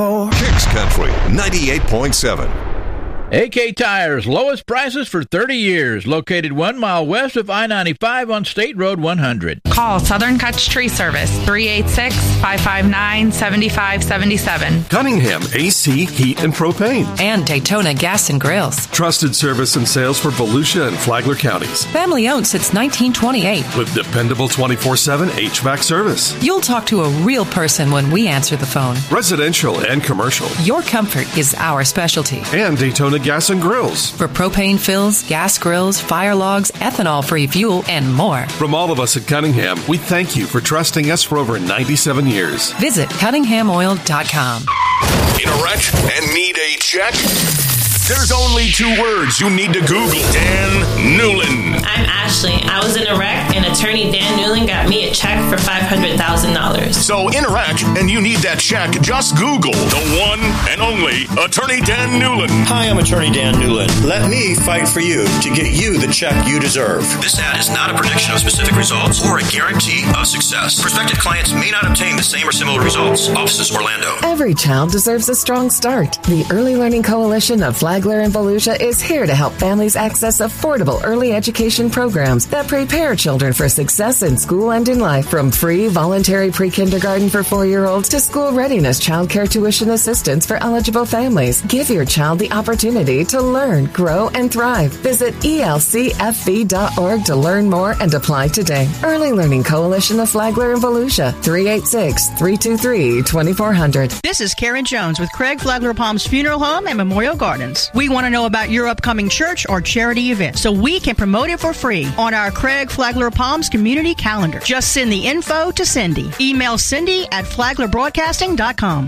Kicks Country 98.7. AK Tires, lowest prices for 30 years. Located 1 mile west of I-95 on State Road 100. Call Southern Cuts Tree Service, 386-559-7577. Cunningham AC, Heat, and Propane. And Daytona Gas and Grills. Trusted service and sales for Volusia and Flagler counties. Family owned since 1928. With dependable 24/7 HVAC service. You'll talk to a real person when we answer the phone. Residential and commercial. Your comfort is our specialty. And Daytona Gas and Grills. For propane fills, gas grills, fire logs, ethanol-free fuel, and more. From all of us at Cunningham, we thank you for trusting us for over 97 years. Visit CunninghamOil.com. In a wreck and need a check? There's only 2 words you need to Google. Dan Newlin. I'm Ashley. I was in a wreck, and attorney Dan Newlin got me a check for $500,000. So in a wreck and you need that check, just Google the one and only Attorney Dan Newlin. Hi, I'm Attorney Dan Newlin. Let me fight for you to get you the check you deserve. This ad is not a prediction of specific results or a guarantee of success. Prospective clients may not obtain the same or similar results. Offices Orlando. Every child deserves a strong start. The Early Learning Coalition of Flagler and Volusia is here to help families access affordable early education programs that prepare children for success in school and in life. From free voluntary pre-kindergarten for 4-year-olds to school readiness childcare tuition assistance for eligible families. Give your child the opportunity to learn, grow, and thrive. Visit elcfv.org to learn more and apply today. Early Learning Coalition of Flagler and Volusia, 386-323-2400. This is Karen Jones with Craig Flagler Palms Funeral Home and Memorial Gardens. We want to know about your upcoming church or charity event so we can promote it for free on our Craig Flagler Palms community calendar. Just send the info to Cindy. Email Cindy at flaglerbroadcasting.com.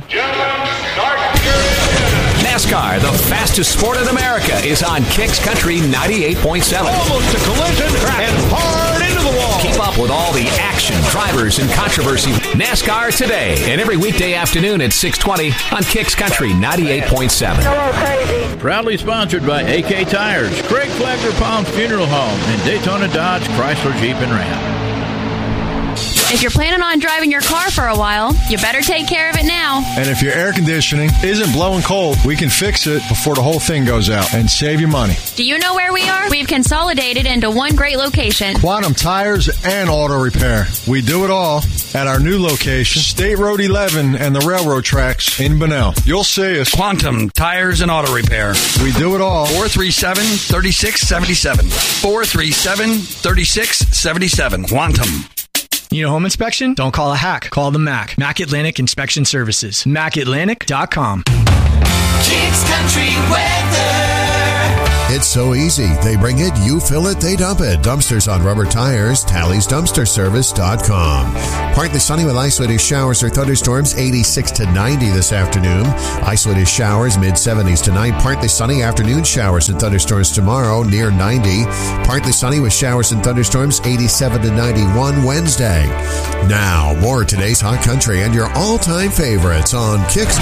NASCAR, the fastest sport in America, is on Kicks Country 98.7. Almost a collision and hard into the wall. Keep up with all the action, drivers, and controversy. NASCAR today and every weekday afternoon at 6:20 on Kicks Country 98.7. Proudly sponsored by AK Tires, Craig Flagler Palms Funeral Home, and Daytona Dodge Chrysler Jeep and Ram. If you're planning on driving your car for a while, you better take care of it now. And if your air conditioning isn't blowing cold, we can fix it before the whole thing goes out and save you money. Do you know where we are? We've consolidated into one great location. Quantum Tires and Auto Repair. We do it all at our new location, State Road 11 and the railroad tracks in Bunnell. You'll see us. Quantum Tires and Auto Repair. We do it all. 437-3677. 437-3677. Quantum. Need a home inspection? Don't call a hack. Call the MAC. MAC Atlantic Inspection Services. MacAtlantic.com. Kicks Country Weather. It's so easy. They bring it, you fill it, they dump it. Dumpsters on rubber tires, TallysDumpsterService.com. Partly sunny with isolated showers or thunderstorms, 86 to 90 this afternoon. Isolated showers, mid-70s tonight. Partly sunny, afternoon showers and thunderstorms tomorrow, near 90. Partly sunny with showers and thunderstorms, 87 to 91 Wednesday. Now, more of today's Hot Country and your all-time favorites on Kicks.